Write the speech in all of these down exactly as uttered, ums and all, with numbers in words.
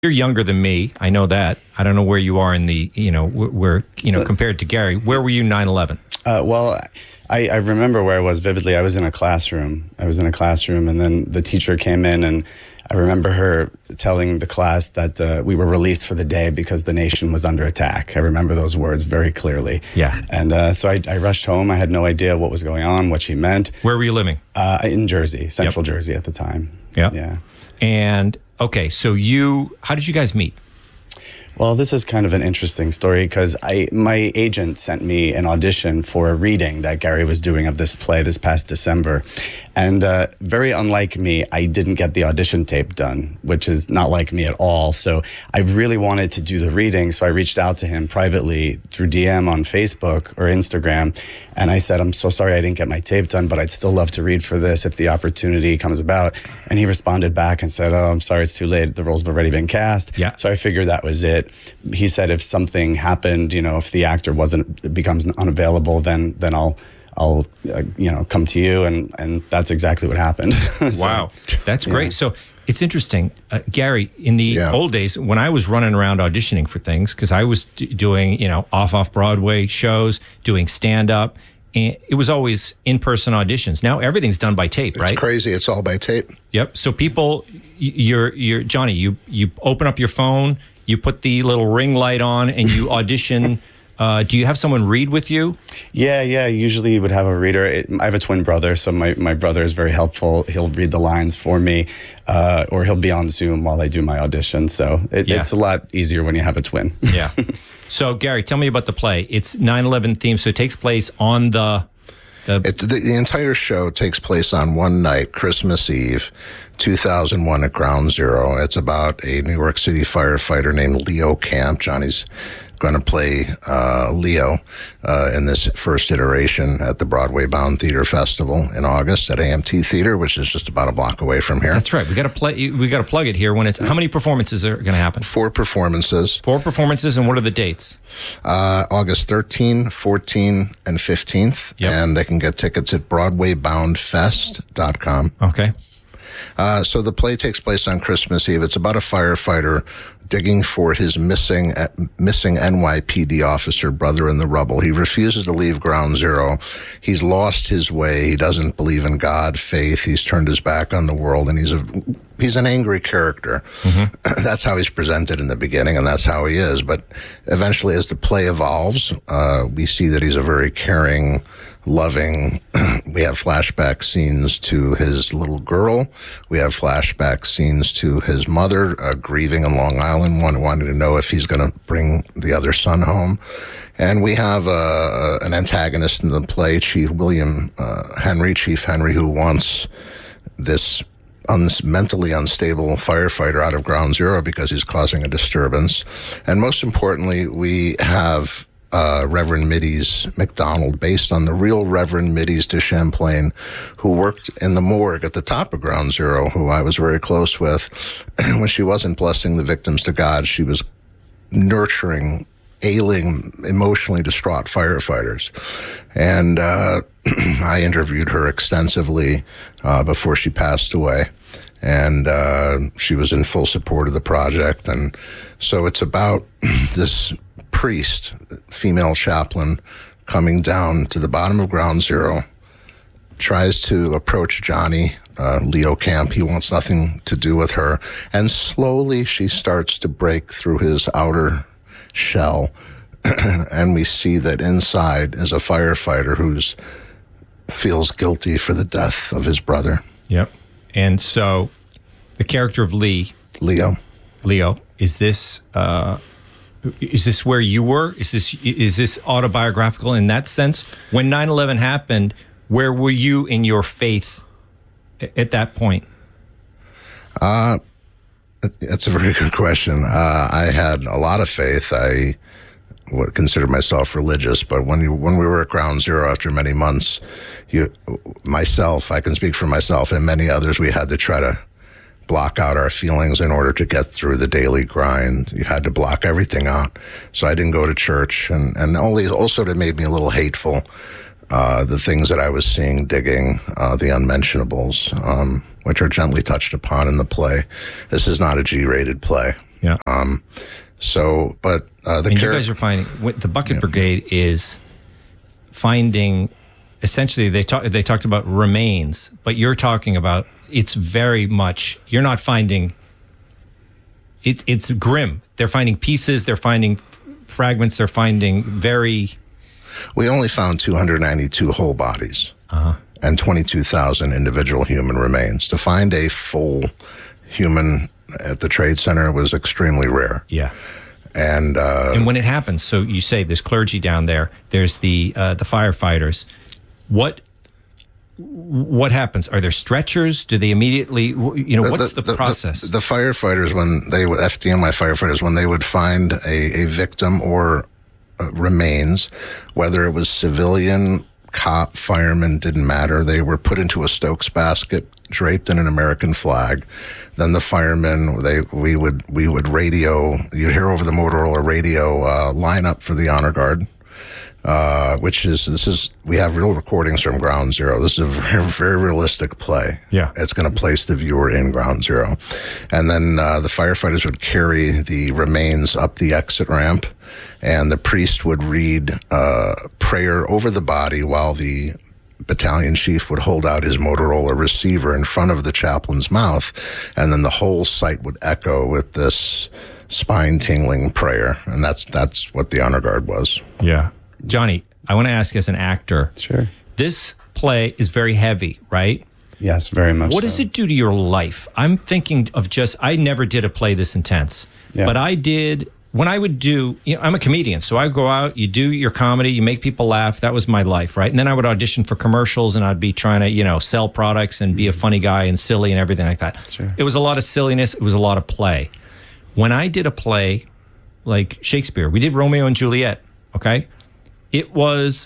You're younger than me. I know that. I don't know where you are in the, you know, where, you know, so, compared to Gary. Where were you nine eleven? Uh, well, I, I remember where I was vividly. I was in a classroom. I was in a classroom, and then the teacher came in, and I remember her telling the class that uh, we were released for the day because the nation was under attack. I remember those words very clearly. Yeah. And uh, so I, I rushed home. I had no idea what was going on, what she meant. Where were you living? Uh, in Jersey, Central Yep. Jersey at the time. Yeah. Yeah. And, okay, so you, how did you guys meet? Well, this is kind of an interesting story because I my agent sent me an audition for a reading that Gary was doing of this play this past December. And uh, very unlike me, I didn't get the audition tape done, which is not like me at all. So I really wanted to do the reading. So I reached out to him privately through D M on Facebook or Instagram. And I said, I'm so sorry I didn't get my tape done, but I'd still love to read for this if the opportunity comes about. And he responded back and said, oh, I'm sorry, it's too late. The role's already been cast. Yeah. So I figured that was it. He said if something happened, you know, if the actor wasn't becomes unavailable, then then I'll I'll uh, you know come to you, and and that's exactly what happened. So, wow, that's great. Yeah. So it's interesting, uh, Gary. In the yeah. old days, when I was running around auditioning for things, because I was d- doing you know off off Broadway shows, doing stand up. And it was always in-person auditions. Now everything's done by tape, it's right? It's crazy. It's all by tape. Yep. So people, you're, you're Johnny. You you open up your phone, you put the little ring light on, and you audition. uh, do you have someone read with you? Yeah, yeah. Usually you would have a reader. It, I have a twin brother, so my, my brother is very helpful. He'll read the lines for me, uh, or he'll be on Zoom while I do my audition. So it, Yeah. it's a lot easier when you have a twin. Yeah. So, Gary, tell me about the play. It's nine eleven theme, so it takes place on the... the it, the, the entire show takes place on one night, Christmas Eve, two thousand one at Ground Zero. It's about a New York City firefighter named Leo Camp. Johnny's going to play uh, Leo uh, in this first iteration at the Broadway Bound Theater Festival in August at A M T Theater, which is just about a block away from here. That's right. We got to play. We got to plug it here. When it's how many performances are going to happen? Four performances. Four performances, and what are the dates? Uh, August thirteenth, fourteenth, and fifteenth, Yep. and they can get tickets at broadway bound fest dot com. Okay. Uh, so the play takes place on Christmas Eve. It's about a firefighter digging for his missing uh, missing N Y P D officer brother in the rubble. He refuses to leave Ground Zero. He's lost his way. He doesn't believe in God, faith. He's turned his back on the world, and he's a he's an angry character. Mm-hmm. That's how he's presented in the beginning, and that's how he is. But eventually, as the play evolves, uh, we see that he's a very caring, loving. We have flashback scenes to his little girl. We have flashback scenes to his mother uh, grieving in Long Island, one wanting to know if he's going to bring the other son home. And we have uh, an antagonist in the play, Chief William uh, Henry, Chief Henry, who wants this Un- mentally unstable firefighter out of Ground Zero because he's causing a disturbance. And most importantly, we have uh, Reverend Middies McDonald, based on the real Reverend Middies de Champlain, who worked in the morgue at the top of Ground Zero, who I was very close with. When she wasn't blessing the victims to God, she was nurturing ailing, emotionally distraught firefighters. And uh, I interviewed her extensively uh, before she passed away. And uh, she was in full support of the project. And so it's about this priest, female chaplain, coming down to the bottom of Ground Zero, tries to approach Johnny, uh, Leo Camp. He wants nothing to do with her. And slowly she starts to break through his outer shell, and we see that inside is a firefighter who's feels guilty for the death of his brother. Yep. And so the character of Lee, Leo, Leo, is this uh, is this where you were? Is this is this autobiographical in that sense? When nine eleven happened, where were you in your faith at that point? Uh That's a very good question. Uh, I had a lot of faith. I would consider myself religious, but when you, when we were at Ground Zero after many months, you, myself, I can speak for myself and many others, we had to try to block out our feelings in order to get through the daily grind. You had to block everything out. So I didn't go to church, and, and only also it made me a little hateful. Uh, the things that I was seeing, digging, uh, the unmentionables, um, which are gently touched upon in the play. This is not a G-rated play. Yeah. Um, so, but uh, the and char- you guys are finding what the Bucket Brigade is finding. Essentially, they talk, they talked about remains, but you're talking about it's very much. You're not finding. It, it's grim. They're finding pieces. They're finding fragments. They're finding very. We only found two hundred ninety-two whole bodies Uh-huh. and twenty-two thousand individual human remains. To find a full human at the Trade Center was extremely rare. Yeah. And uh, And when it happens, so you say there's clergy down there. There's the uh, the firefighters. What what happens? Are there stretchers? Do they immediately? You know, what's the, the, the process? The, the firefighters, when they would F D N Y firefighters, when they would find a, a victim or uh, remains, whether it was civilian, cop, fireman, didn't matter. They were put into a Stokes basket, draped in an American flag. Then the firemen, they we would we would radio. You'd hear over the Motorola radio uh, line up for the honor guard. Uh, which is, this is, we have real recordings from Ground Zero. This is a very, very realistic play. Yeah. It's going to place the viewer in Ground Zero. And then uh, the firefighters would carry the remains up the exit ramp, and the priest would read uh, prayer over the body while the battalion chief would hold out his Motorola receiver in front of the chaplain's mouth, and then the whole site would echo with this spine-tingling prayer. And that's that's what the honor guard was. Yeah. Johnny, I want to ask as an actor. Sure. This play is very heavy, right? Yes, very much. What does so. it do to your life? I'm thinking of just, I never did a play this intense, Yeah. but I did, when I would do, you know, I'm a comedian, so I go out, you do your comedy, you make people laugh. That was my life, right? And then I would audition for commercials, and I'd be trying to, you know, sell products and be a funny guy and silly and everything like that. Sure. It was a lot of silliness. It was a lot of play. When I did a play like Shakespeare, we did Romeo and Juliet, okay? It was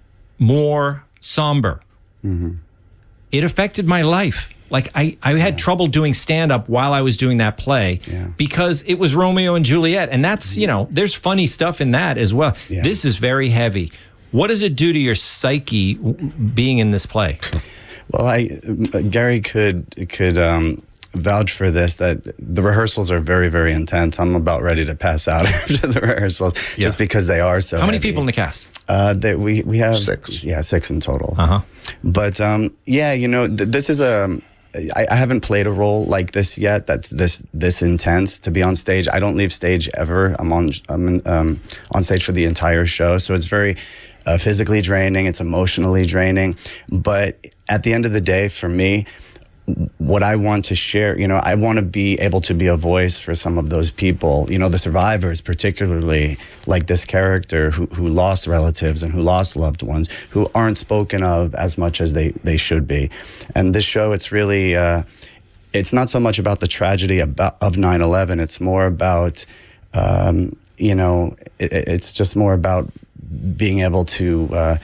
more somber. Mm-hmm. It affected my life. Like I, I had yeah. trouble doing stand-up while I was doing that play yeah. because it was Romeo and Juliet. And that's, you know, there's funny stuff in that as well. Yeah. This is very heavy. What does it do to your psyche being in this play? Well, I Gary could could um, vouch for this, that the rehearsals are very, very intense. I'm about ready to pass out after the rehearsals yeah. just because they are so How many heavy. people in the cast? Uh, that we, we have six. Yeah, six in total. Uh-huh. But um, yeah, you know, th- this is a. I, I haven't played a role like this yet. That's this this intense to be on stage. I don't leave stage ever. I'm on I'm in, um, on stage for the entire show, so it's very uh, physically draining. It's emotionally draining. But at the end of the day, for me, what I want to share, you know, I want to be able to be a voice for some of those people, you know, the survivors, particularly like this character who, who lost relatives and who lost loved ones, who aren't spoken of as much as they, they should be. And this show, it's really, uh, it's not so much about the tragedy about, of nine eleven. It's more about, um, you know, it, it's just more about being able to, uh,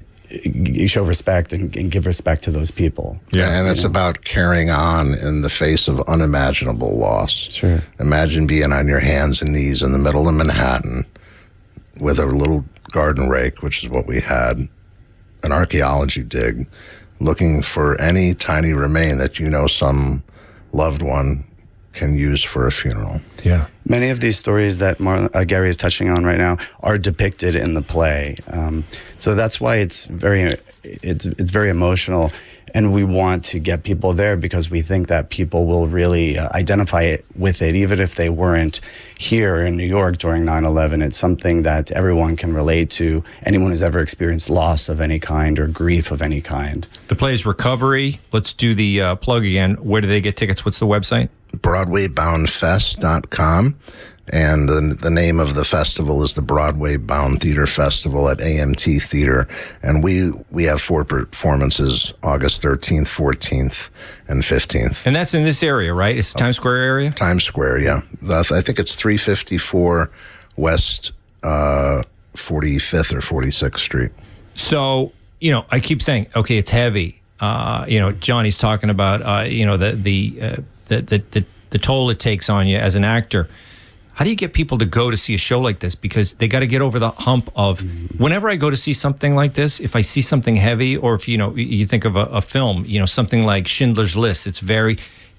you show respect and, and give respect to those people. Yeah, and it's know? about carrying on in the face of unimaginable loss. Sure. Imagine being on your hands and knees in the middle of Manhattan with a little garden rake, which is what we had, an archaeology dig, looking for any tiny remain that you know some loved one can use for a funeral. Yeah. Many of these stories that Mar- uh, Gary is touching on right now are depicted in the play, um, so that's why it's very it's it's very emotional, and we want to get people there because we think that people will really uh, identify it with it, even if they weren't here in New York during nine eleven. It's something that everyone can relate to. Anyone who's ever experienced loss of any kind or grief of any kind. The play is Recovery. Let's do the uh, plug again. Where do they get tickets? What's the website? Broadway Bound Fest dot com, and the, the name of the festival is the Broadway Bound Theater Festival at A M T Theater, and we we have four performances, August thirteenth, fourteenth, and fifteenth. And that's in this area, right? It's the Times Square area? Times Square, yeah. That's, I think it's three fifty-four West uh, forty-fifth or forty-sixth Street. So, you know, I keep saying, okay, it's heavy. Uh, you know, Johnny's talking about, uh, you know, the the, uh, the the the the toll it takes on you as an actor. How do you get people to go to see a show like this? Because they got to get over the hump of, whenever I go to see something like this, if I see something heavy, or if, you know, you think of a, a film, you know, something like Schindler's List, it's very,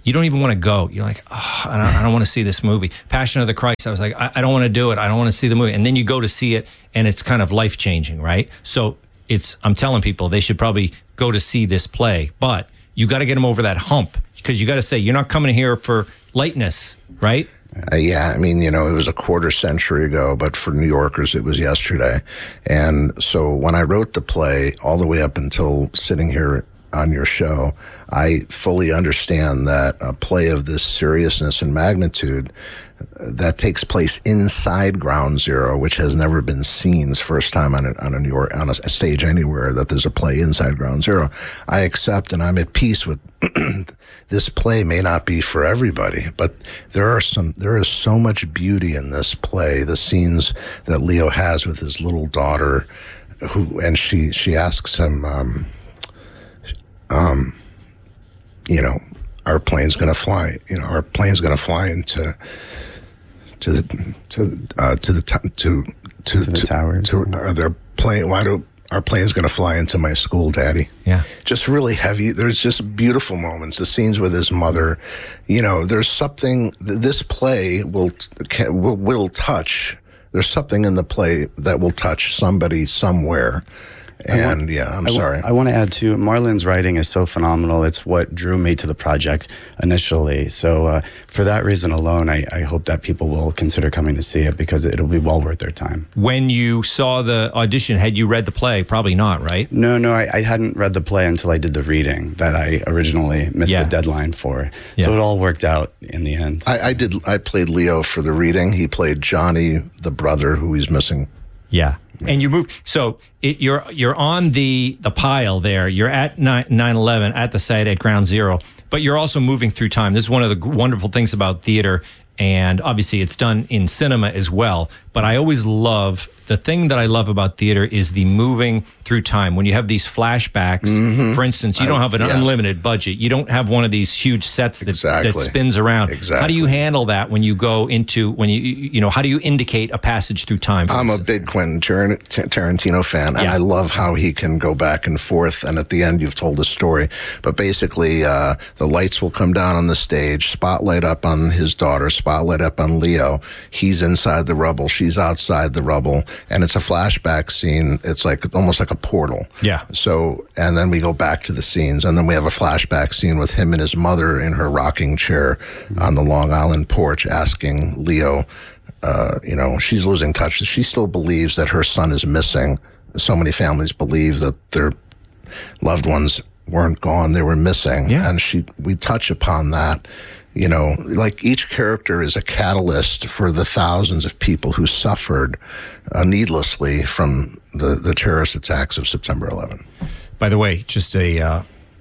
you don't even want to go. You're like, oh, I don't, I don't want to see this movie. Passion of the Christ, I was like, I, I don't want to do it. I don't want to see the movie. And then you go to see it, and it's kind of life-changing, right? So it's, I'm telling people they should probably go to see this play, but you got to get them over that hump, because you got to say, you're not coming here for lightness, right? Uh, yeah, I mean, you know, it was a quarter century ago, but for New Yorkers, it was yesterday. And so when I wrote the play, all the way up until sitting here on your show, I fully understand that a play of this seriousness and magnitude that takes place inside Ground Zero, which has never been seen. It's the first time on a, on a New York on a stage anywhere that there's a play inside Ground Zero. I accept, and I'm at peace with this play. May not be for everybody, but there are some. There is so much beauty in this play. The scenes that Leo has with his little daughter, who and she she asks him, um, um, you know, our plane's going to fly. You know, our plane's going to fly into. To the to uh, to the to to to the to, tower. To, are their plane? Why do our plane's going to fly into my school, Daddy? Yeah, just really heavy. There's just beautiful moments. The scenes with his mother. You know, there's something. This play will can, will, will touch. There's something in the play that will touch somebody somewhere. And want, yeah, I'm I sorry. W- I want to add too, Marlon's writing is so phenomenal. It's what drew me to the project initially. So uh, for that reason alone, I, I hope that people will consider coming to see it, because it'll be well worth their time. When you saw the audition, had you read the play? Probably not, right? No, no, I, I hadn't read the play until I did the reading that I originally missed yeah. the deadline for. Yeah. So it all worked out in the end. I, I did. I played Leo for the reading. He played Johnny, the brother who he's missing. Yeah. And you move, so it, you're you're on the the pile there. You're at nine eleven at the site at Ground Zero, but you're also moving through time. This is one of the wonderful things about theater, and obviously it's done in cinema as well. But I always love, the thing that I love about theater is the moving through time. When you have these flashbacks, mm-hmm. for instance, you don't have an I, yeah. unlimited budget. You don't have one of these huge sets that, exactly. that spins around. Exactly. How do you handle that when you go into, when you, you know, how do you indicate a passage through time? I'm instance? a big Quentin Tarantino fan, and yeah. I love how he can go back and forth. And at the end, you've told a story. But basically, uh, the lights will come down on the stage, spotlight up on his daughter, spotlight up on Leo. He's inside the rubble. She's outside the rubble. And it's a flashback scene. It's like almost like a portal. Yeah. So, and then we go back to the scenes, and then we have a flashback scene with him and his mother in her rocking chair mm-hmm. on the Long Island porch, asking Leo, uh, you know, she's losing touch. She still believes that her son is missing. So many families believe that their loved ones weren't gone; they were missing. Yeah. And she, we touch upon that. You know, like each character is a catalyst for the thousands of people who suffered uh, needlessly from the, the terrorist attacks of September eleventh. By the way, just a, uh,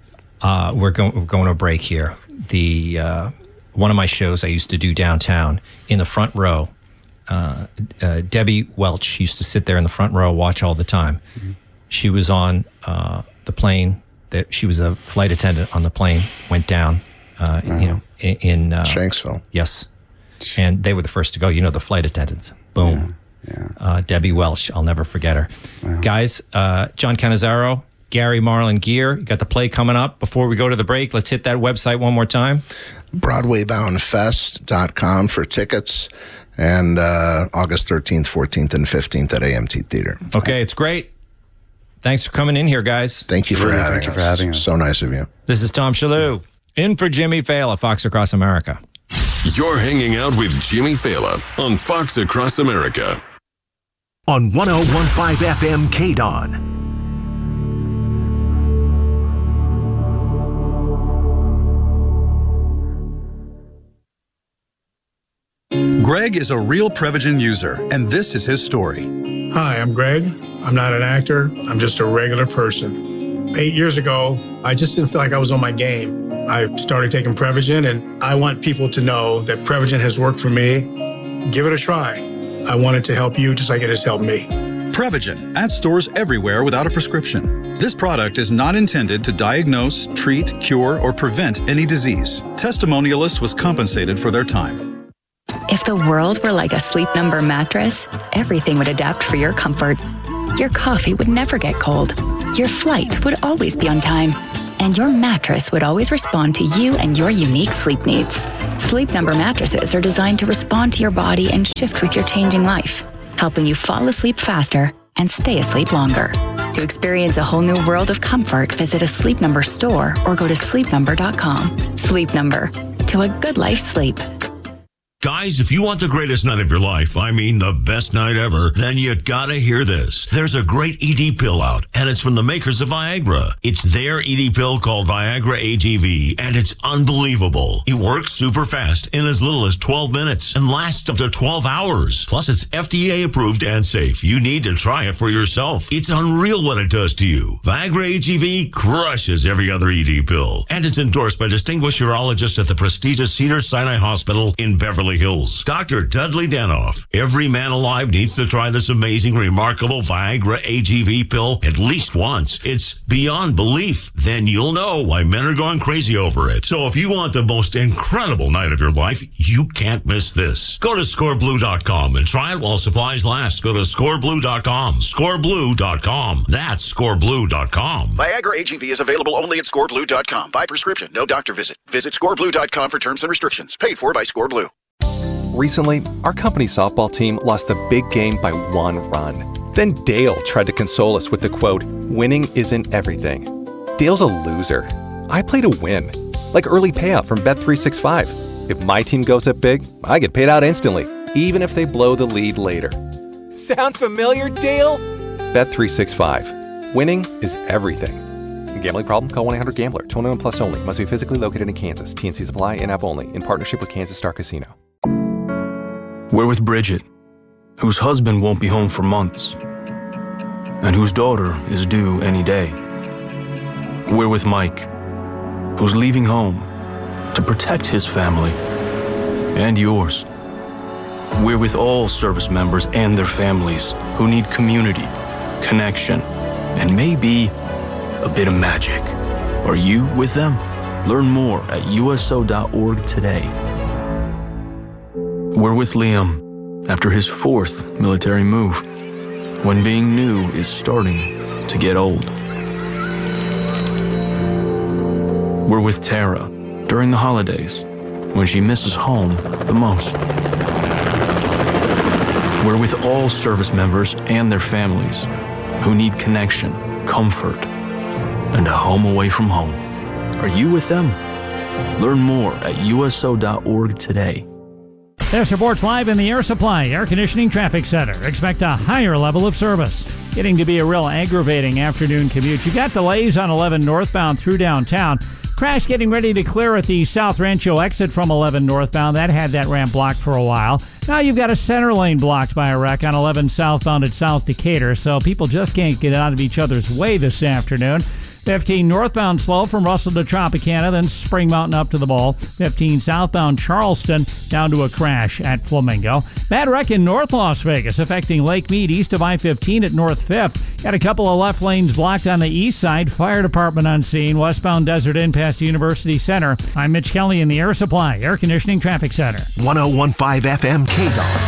uh, we're, go- we're going to a break here. The uh, one of my shows I used to do downtown, in the front row, uh, uh, Debbie Welch used to sit there in the front row, watch all the time. Mm-hmm. She was on uh, the plane, that she was a flight attendant on the plane, went down. Uh, wow. You know, in, in uh, Shanksville. Yes, and they were the first to go. You know, the flight attendants. Boom. Yeah. yeah. Uh, Debbie Welch. I'll never forget her. Wow. Guys, uh, John Cannizzaro, Gary Marlon Geer. You got the play coming up. Before we go to the break, let's hit that website one more time. Broadway Bound Fest dot com for tickets, and uh, August thirteenth, fourteenth, and fifteenth at A M T Theater. Okay, it's great. Thanks for coming in here, guys. Thank you for really, having thank us. you for having us. So nice of you. This is Tom Shalhoub, in for Jimmy Fallon, Fox Across America. You're hanging out with Jimmy Fallon on Fox Across America. On one oh one point five F M K D O N. Greg is a real Prevagen user, and this is his story. Hi, I'm Greg. I'm not an actor. I'm just a regular person. Eight years ago, I just didn't feel like I was on my game. I started taking Prevagen, and I want people to know that Prevagen has worked for me. Give it a try. I want it to help you just like it has helped me. Prevagen, at stores everywhere without a prescription. This product is not intended to diagnose, treat, cure, or prevent any disease. Testimonialist was compensated for their time. If the world were like a Sleep Number mattress, everything would adapt for your comfort. Your coffee would never get cold. Your flight would always be on time. and your mattress would always respond to you and your unique sleep needs. Sleep Number mattresses are designed to respond to your body and shift with your changing life, helping you fall asleep faster and stay asleep longer. To experience a whole new world of comfort, visit a Sleep Number store or go to sleep number dot com. Sleep Number, to a good life sleep. Guys, if you want the greatest night of your life, I mean the best night ever, then you gotta hear this. There's a great E D pill out, and it's from the makers of Viagra. It's their E D pill called Viagra A G V, and it's unbelievable. It works super fast in as little as twelve minutes and lasts up to twelve hours. Plus, it's F D A approved and safe. You need to try it for yourself. It's unreal what it does to you. Viagra A G V crushes every other E D pill, and it's endorsed by distinguished urologists at the prestigious Cedars-Sinai Hospital in Beverly Hills. Doctor Dudley Danoff. Every man alive needs to try this amazing, remarkable Viagra A G V pill at least once. It's beyond belief. Then you'll know why men are going crazy over it. So if you want the most incredible night of your life, you can't miss this. Go to score blue dot com and try it while supplies last. Go to score blue dot com. score blue dot com. That's score blue dot com. Viagra A G V is available only at score blue dot com. By prescription, no doctor visit. Visit score blue dot com for terms and restrictions. Paid for by ScoreBlue. Recently, our company's softball team lost the big game by one run. Then Dale tried to console us with the quote, "Winning isn't everything." Dale's a loser. I play to win. Like early payout from Bet three sixty-five. If my team goes up big, I get paid out instantly, even if they blow the lead later. Sound familiar, Dale? Bet three sixty-five. Winning is everything. Gambling problem? Call one eight hundred gambler. twenty-one plus only. Must be physically located in Kansas. T N Cs apply. In-app only. In partnership with Kansas Star Casino. We're with Bridget, whose husband won't be home for months, and whose daughter is due any day. We're with Mike, who's leaving home to protect his family and yours. We're with all service members and their families who need community, connection, and maybe a bit of magic. Are you with them? Learn more at U S O dot org today. We're with Liam after his fourth military move, when being new is starting to get old. We're with Tara during the holidays, when she misses home the most. We're with all service members and their families who need connection, comfort, and a home away from home. Are you with them? Learn more at U S O dot org today. This report's live in the Air Supply Air Conditioning Traffic Center. Expect a higher level of service. Getting to be a real aggravating afternoon commute. You got delays on eleven northbound through downtown. Crash getting ready to clear at the South Rancho exit from eleven northbound. That had that ramp blocked for a while. Now you've got a center lane blocked by a wreck on eleven southbound at South Decatur, so people just can't get out of each other's way this afternoon. fifteen northbound slow from Russell to Tropicana, then Spring Mountain up to the Bowl. fifteen southbound Charleston down to a crash at Flamingo. Bad wreck in North Las Vegas affecting Lake Mead east of I fifteen at North fifth. Got a couple of left lanes blocked on the east side. Fire department on scene. Westbound Desert Inn past University Center. I'm Mitch Kelly in the Air Supply Air Conditioning Traffic Center. one oh one point five F M K D O.